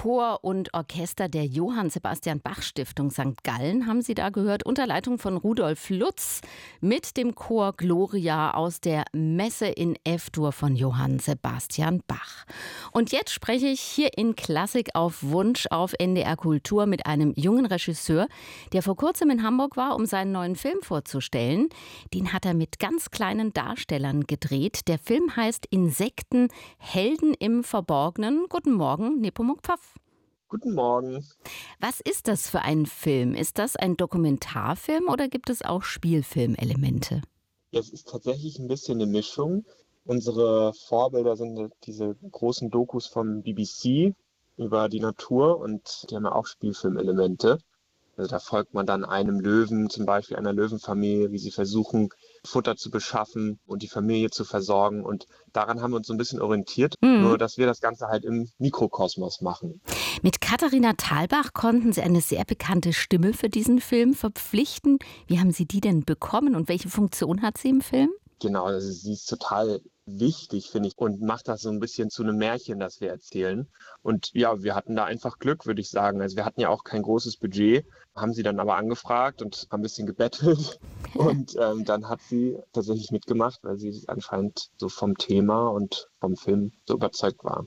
Chor und Orchester der Johann Sebastian Bach Stiftung St. Gallen haben Sie da gehört, unter Leitung von Rudolf Lutz mit dem Chor Gloria aus der Messe in F-Dur von Johann Sebastian Bach. Und jetzt spreche ich hier in Klassik auf Wunsch auf NDR Kultur mit einem jungen Regisseur, der vor kurzem in Hamburg war, um seinen neuen Film vorzustellen. Den hat er mit ganz kleinen Darstellern gedreht. Der Film heißt Insekten, Helden im Verborgenen. Guten Morgen, Nepomuk Pfaff. Guten Morgen. Was ist das für ein Film? Ist das ein Dokumentarfilm oder gibt es auch Spielfilmelemente? Ja, es ist tatsächlich ein bisschen eine Mischung. Unsere Vorbilder sind diese großen Dokus vom BBC über die Natur und die haben ja auch Spielfilmelemente. Also da folgt man dann einem Löwen, zum Beispiel einer Löwenfamilie, wie sie versuchen, Futter zu beschaffen und die Familie zu versorgen. Und daran haben wir uns so ein bisschen orientiert, nur dass wir das Ganze halt im Mikrokosmos machen. Mit Katharina Thalbach konnten Sie eine sehr bekannte Stimme für diesen Film verpflichten. Wie haben Sie die denn bekommen und welche Funktion hat sie im Film? Genau, also sie ist total wichtig, finde ich, und macht das so ein bisschen zu einem Märchen, das wir erzählen. Und ja, wir hatten da einfach Glück, würde ich sagen. Also wir hatten ja auch kein großes Budget, haben sie dann aber angefragt und haben ein bisschen gebettelt. Und dann hat sie tatsächlich mitgemacht, weil sie anscheinend so vom Thema und vom Film so überzeugt war.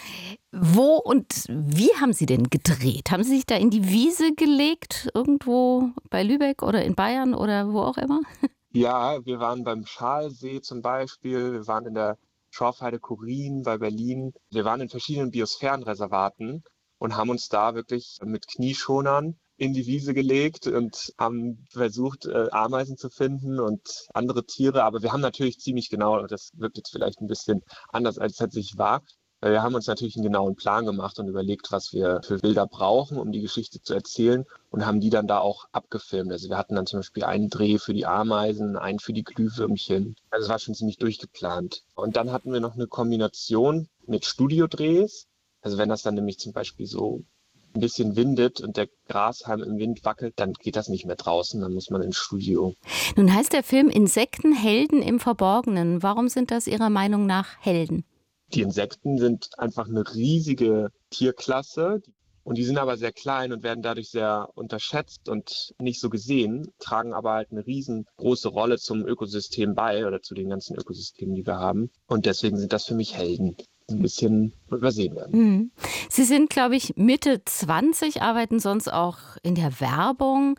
Wo und wie haben Sie denn gedreht? Haben Sie sich da in die Wiese gelegt, irgendwo bei Lübeck oder in Bayern oder wo auch immer? Ja, wir waren beim Schalsee zum Beispiel, wir waren in der Schorfheide Chorin bei Berlin. Wir waren in verschiedenen Biosphärenreservaten und haben uns da wirklich mit Knieschonern in die Wiese gelegt und haben versucht, Ameisen zu finden und andere Tiere. Aber wir haben natürlich ziemlich genau, das wirkt jetzt vielleicht ein bisschen anders, als es tatsächlich war. Wir haben uns natürlich einen genauen Plan gemacht und überlegt, was wir für Bilder brauchen, um die Geschichte zu erzählen und haben die dann da auch abgefilmt. Also wir hatten dann zum Beispiel einen Dreh für die Ameisen, einen für die Glühwürmchen. Also es war schon ziemlich durchgeplant. Und dann hatten wir noch eine Kombination mit Studiodrehs. Also wenn das dann nämlich zum Beispiel so ein bisschen windet und der Grashalm im Wind wackelt, dann geht das nicht mehr draußen, dann muss man ins Studio. Nun heißt der Film Insekten, Helden im Verborgenen. Warum sind das Ihrer Meinung nach Helden? Die Insekten sind einfach eine riesige Tierklasse und die sind aber sehr klein und werden dadurch sehr unterschätzt und nicht so gesehen, tragen aber halt eine riesengroße Rolle zum Ökosystem bei oder zu den ganzen Ökosystemen, die wir haben. Und deswegen sind das für mich Helden, die ein bisschen übersehen werden. Sie sind, glaube ich, Mitte 20, arbeiten sonst auch in der Werbung.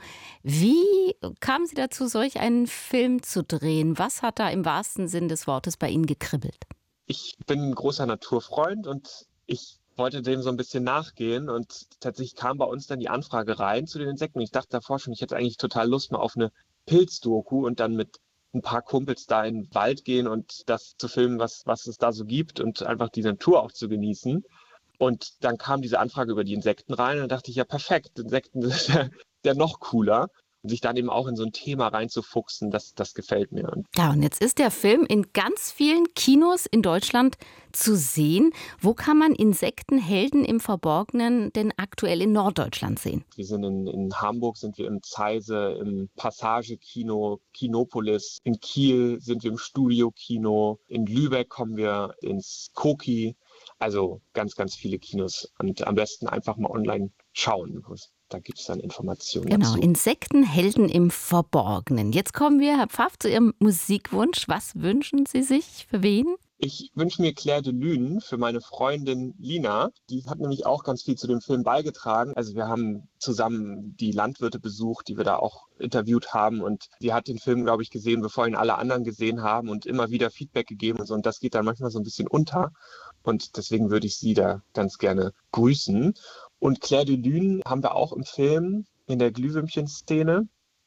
Wie kamen Sie dazu, solch einen Film zu drehen? Was hat da im wahrsten Sinn des Wortes bei Ihnen gekribbelt? Ich bin ein großer Naturfreund und ich wollte dem so ein bisschen nachgehen und tatsächlich kam bei uns dann die Anfrage rein zu den Insekten. Ich dachte davor schon, ich hätte eigentlich total Lust mal auf eine Pilzdoku und dann mit ein paar Kumpels da in den Wald gehen und das zu filmen, was es da so gibt und einfach die Natur auch zu genießen. Und dann kam diese Anfrage über die Insekten rein und dann dachte ich, ja perfekt, Insekten sind ja noch cooler. Und sich dann eben auch in so ein Thema reinzufuchsen, das gefällt mir. Ja, und jetzt ist der Film in ganz vielen Kinos in Deutschland zu sehen. Wo kann man Insekten, Helden im Verborgenen denn aktuell in Norddeutschland sehen? Wir sind in Hamburg, sind wir im Zeise, im Passage-Kino, Kinopolis. In Kiel sind wir im Studio-Kino. In Lübeck kommen wir ins Koki. Also ganz, ganz viele Kinos. Und am besten einfach mal online schauen. Da gibt es dann Informationen dazu. Genau, Insekten, Helden im Verborgenen. Jetzt kommen wir, Herr Pfaff, zu Ihrem Musikwunsch. Was wünschen Sie sich? Für wen? Ich wünsche mir Clair de Lune für meine Freundin Lina. Die hat nämlich auch ganz viel zu dem Film beigetragen. Also wir haben zusammen die Landwirte besucht, die wir da auch interviewt haben. Und die hat den Film, glaube ich, gesehen, bevor ihn alle anderen gesehen haben und immer wieder Feedback gegeben und so. Und das geht dann manchmal so ein bisschen unter. Und deswegen würde ich sie da ganz gerne grüßen. Und Clair de Lune haben wir auch im Film in der Glühwürmchen-Szene.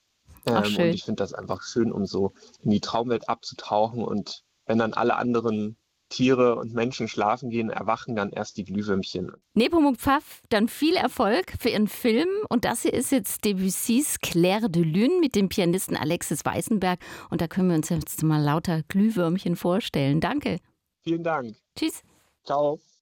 Schön. Und ich finde das einfach schön, um so in die Traumwelt abzutauchen. Und wenn dann alle anderen Tiere und Menschen schlafen gehen, erwachen dann erst die Glühwürmchen. Nepomuk Pfaff, dann viel Erfolg für Ihren Film. Und das hier ist jetzt Debussys Clair de Lune mit dem Pianisten Alexis Weißenberg. Und da können wir uns jetzt mal lauter Glühwürmchen vorstellen. Danke. Vielen Dank. Tschüss. Ciao.